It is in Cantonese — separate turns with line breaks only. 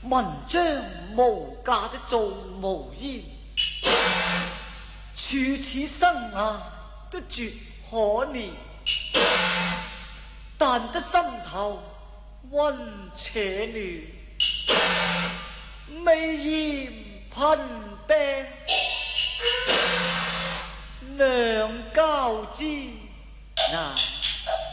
文章無價的做無煙，處此生涯都絕可憐，但得心頭溫且暖，微言貧病，娘教之難。